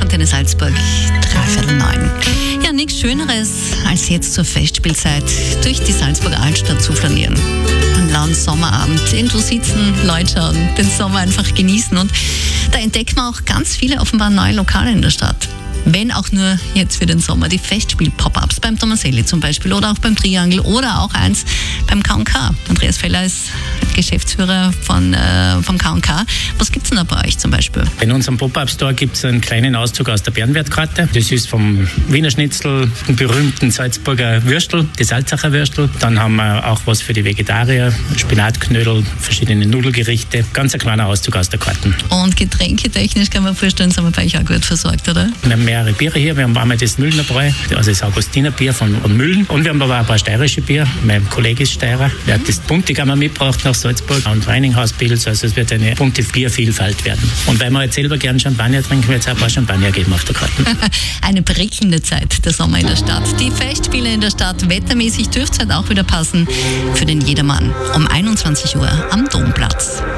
Antenne Salzburg, 8:45. Ja, nichts Schöneres, als jetzt zur Festspielzeit durch die Salzburger Altstadt zu flanieren. Einen lauen Sommerabend, irgendwo sitzen, Leute schauen, den Sommer einfach genießen. Und da entdeckt man auch ganz viele offenbar neue Lokale in der Stadt. Wenn auch nur jetzt für den Sommer. Die Festspiel-Pop-Ups beim Tomaselli zum Beispiel oder auch beim Triangel oder auch eins beim K&K. Andreas Feller ist Geschäftsführer vom K&K. Was gibt es denn da bei euch zum Beispiel? In unserem Pop-Up-Store gibt es einen kleinen Auszug aus der Bärenwertkarte. Das ist vom Wiener Schnitzel, den berühmten Salzburger Würstel, die Salzacher Würstel. Dann haben wir auch was für die Vegetarier, Spinatknödel, verschiedene Nudelgerichte. Ganz ein kleiner Auszug aus der Karten. Und getränketechnisch kann man vorstellen, sind wir bei euch auch gut versorgt, oder? Wir haben mehrere Biere hier. Wir haben einmal das Müllner Bräu, also das Augustinerbier von Müllen. Und wir haben aber auch ein paar steirische Bier. Mein Kollege ist Steirer. Der hat das Buntigammer mitgebracht nach Salzburg und Reininghaus-Pils. Also es wird eine bunte Biervielfalt werden. Und weil wir jetzt selber gern Champagner trinken, wird es auch ein paar Champagner geben auf der Karte. Eine prickelnde Zeit, der Sommer in der Stadt. Die Festspiele in der Stadt, wettermäßig dürfte es halt auch wieder passen für den Jedermann. Um 21 Uhr am Domplatz.